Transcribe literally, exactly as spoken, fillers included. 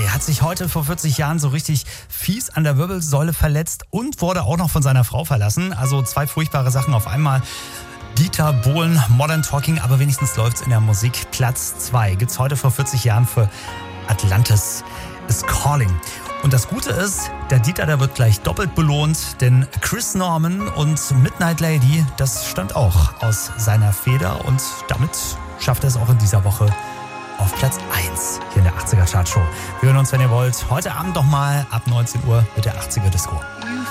zwei hat sich heute vor vierzig Jahren so richtig fies an der Wirbelsäule verletzt und wurde auch noch von seiner Frau verlassen. Also zwei furchtbare Sachen auf einmal. Dieter Bohlen, Modern Talking, aber wenigstens läuft's in der Musik. Platz zwei gibt's heute vor vierzig Jahren für Atlantis is Calling. Und das Gute ist, der Dieter, der wird gleich doppelt belohnt, denn Chris Norman und Midnight Lady, das stammt auch aus seiner Feder und damit schafft er es auch in dieser Woche auf Platz eins hier in der achtziger Chartshow. Wir hören uns, wenn ihr wollt, heute Abend nochmal ab neunzehn Uhr mit der achtziger Disco.